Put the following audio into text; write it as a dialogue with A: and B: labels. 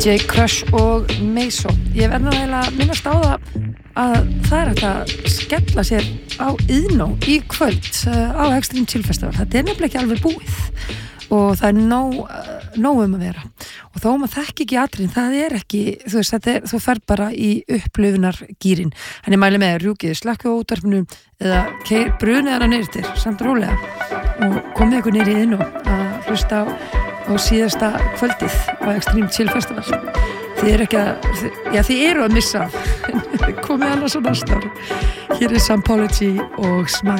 A: DJ Crush og Mason. Ég verð nú eiginlega minnast á það að það hægt að skella sér á Iðnó í kvöld á Extreme Chill Festival. Þetta nefnilega ekki alveg búið og það nóg að vera. Og þó maður þekki ekki atriðin, það ekki, þú veist, þú ferð bara í upplöfunargýrin. Þannig mæli með rjúkið, slakku á útvarpinu eða brunið hana niður til, samt rólega og komið ykkur niður í Iðnó að hlusta á síðasta kvöldið á Extreme Chill Festival. Þið eru að missa komið annars á næsta ári. Hér er Sampology og Smile.